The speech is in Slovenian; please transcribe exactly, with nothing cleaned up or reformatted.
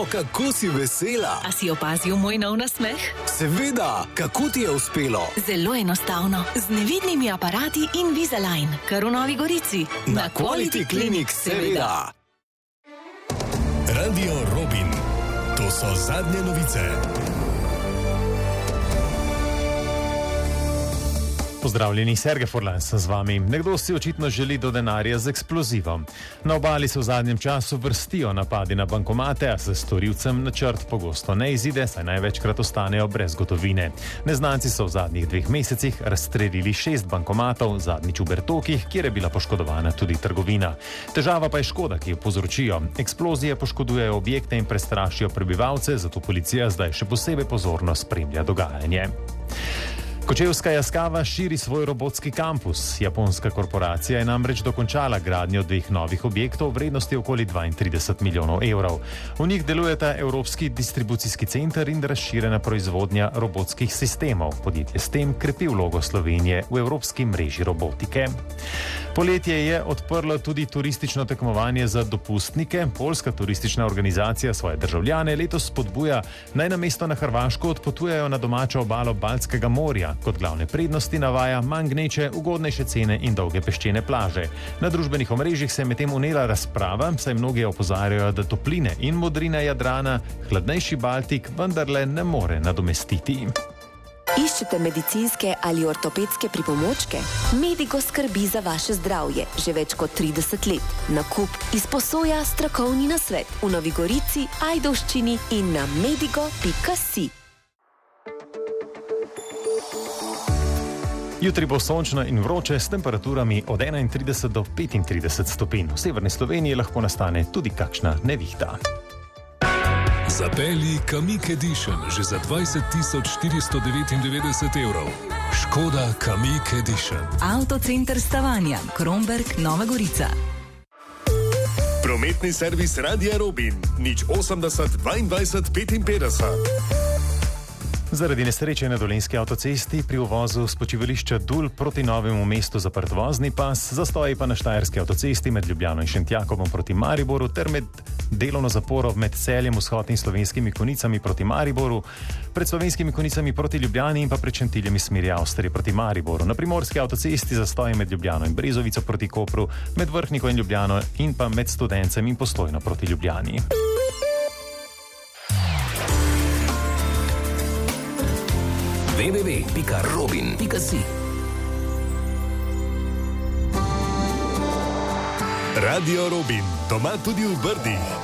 O, kako si vesela! A si opazil moj nov nasmeh? Seveda, kako ti je uspelo? Zelo enostavno, z nevidnimi aparati Invisalign, kar v Novi Gorici. Na Quality Clinic, seveda. Radio Robin. To so zadnje novice. Pozdravljeni, Sergej Furlan sem z vami. Nekdo si očitno želi do denarja z eksplozivom. Na obali se v zadnjem času vrstijo napadi na bankomate, a se storilcem načrt pogosto ne izide, saj največkrat ostanejo brez gotovine. Neznanci so v zadnjih dveh mesecih razstrelili šest bankomatov, zadnjič v Bertokih, kjer je bila poškodovana tudi trgovina. Težava pa je škoda, ki jo povzročijo. Eksplozije poškodujejo objekte in prestrašijo prebivalce, zato policija zdaj še posebej pozorno spremlja dogajanje. Kočevska Yaskawa širi svoj robotski kampus. Japonska korporacija je namreč dokončala gradnjo dveh novih objektov v vrednosti okoli dvaintrideset milijonov evrov. V njih delujeta Evropski distribucijski center in razširjena proizvodnja robotskih sistemov. Podjetje s tem krepi vlogo Slovenije v evropski mreži robotike. Poletje je odprlo tudi turistično tekmovanje za dopustnike. Poljska turistična organizacija svoje državljane letos spodbuja, naj namesto na Hrvaško odpotujejo na domačo obalo Baltskega morja. Kot glavne prednosti navaja manj gneče, ugodnejše cene in dolge peščene plaže. Na družbenih omrežjih se je medtem vnela razprava, saj mnogi opozarjajo, da topline in modrine Jadrana hladnejši Baltik vendarle ne more nadomestiti. Iščete medicinske ali ortopedske pripomočke? Medigo skrbi za vaše zdravje že več kot trideset let. Nakup, izposoja, strokovni nasvet v Novi Gorici, Ajdovščini in na medigo pika si. Jutri bo sončno in vroče s temperaturami od enaintrideset do petintrideset stopinj. V severni Sloveniji lahko nastane tudi kakšna nevihta. Zapelji Kamiq Edition že za dvajset tisoč štiristo devetindevetdeset evrov. Škoda Kamiq Edition. Avtocenter Stavanja, Kromberk, Nova Gorica. Prometni servis Radia Robin. nič osemdeset dvaindvajset petinpetdeset. Zaradi nesreče na Dolenjski avtocesti pri uvozu s počivališča Dul proti Novemu mestu zaprt vozni pas, zastoji pa na Štajerski avtocesti med Ljubljano in Šentjakovom proti Mariboru ter med delovno zaporo med Celjem, Vzhod in Slovenskimi Konicami proti Mariboru, pred Slovenskimi Konicami proti Ljubljani in pa pred Šentiljem iz smeri Avstrije proti Mariboru. Na Primorski avtocesti zastoji med Ljubljano in Brezovico proti Kopru, med Vrhniko in Ljubljano in pa med Studencem in Postojno proti Ljubljani. w w w pika robin pika si Radio Robin, doma tudi v Brdi.